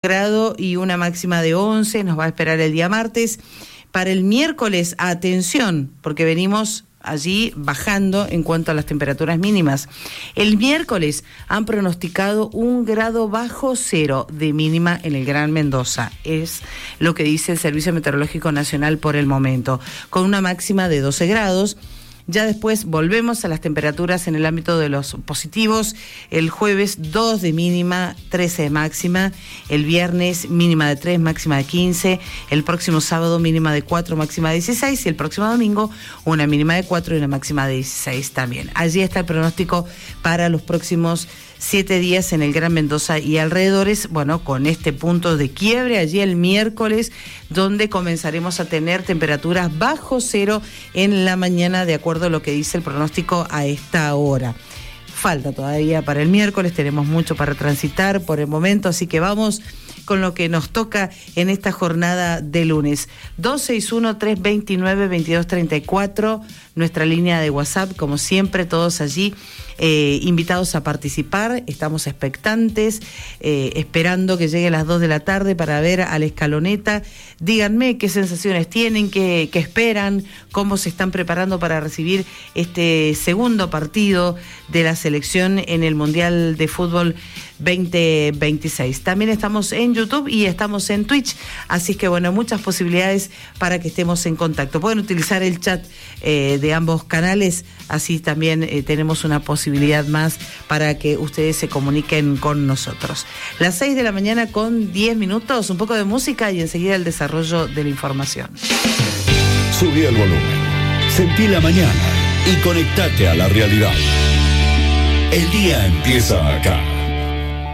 grado y una máxima de 11, nos va a esperar el día martes. Para el miércoles, atención, porque venimos allí bajando en cuanto a las temperaturas mínimas. El miércoles han pronosticado 1 grado bajo cero de mínima en el Gran Mendoza. Es lo que dice el Servicio Meteorológico Nacional por el momento, con una máxima de 12 grados. Ya después volvemos a las temperaturas en el ámbito de los positivos. El jueves 2 de mínima, 13 de máxima. El viernes mínima de 3, máxima de 15. El próximo sábado mínima de 4, máxima de 16. Y el próximo domingo una mínima de 4 y una máxima de 16 también. Allí está el pronóstico para los próximos 7 días en el Gran Mendoza y alrededores, bueno, con este punto de quiebre allí el miércoles, donde comenzaremos a tener temperaturas bajo cero en la mañana, de acuerdo a lo que dice el pronóstico a esta hora. Falta todavía para el miércoles, tenemos mucho para transitar por el momento, así que vamos con lo que nos toca en esta jornada de lunes. 261-329-2234, nuestra línea de WhatsApp, como siempre, todos allí invitados a participar. Estamos expectantes, esperando que llegue a las 2 de la tarde para ver a la escaloneta. Díganme qué sensaciones tienen, qué esperan, cómo se están preparando para recibir este segundo partido de la selección en el Mundial de Fútbol 2026. También estamos en YouTube y estamos en Twitch, así que bueno, muchas posibilidades para que estemos en contacto. Pueden utilizar el chat de ambos canales, así también tenemos una posibilidad más para que ustedes se comuniquen con nosotros. Las 6 de la mañana con 10 minutos, un poco de música y enseguida el desarrollo de la información. Subí el volumen, sentí la mañana y conectate a la realidad. El día empieza acá.